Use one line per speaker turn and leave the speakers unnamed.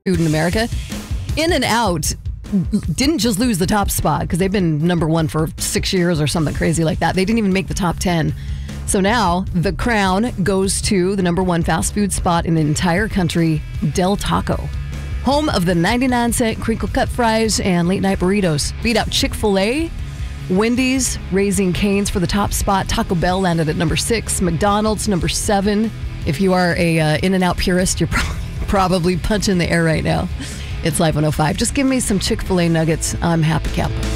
food in America. In-N-Out didn't just lose the top spot because they've been number one for 6 years or something crazy like that. They didn't even make the top 10. So now the crown goes to the number one fast food spot in the entire country, Del Taco. Home of the 99-cent crinkle cut fries and late night burritos. Beat out Chick-fil-A, Wendy's, Raising Cane's for the top spot. Taco Bell landed at number 6. McDonald's, number 7. If you are a In-N-Out purist, you're probably punching the air right now. It's Live 105. Just give me some Chick-fil-A nuggets. I'm happy camper.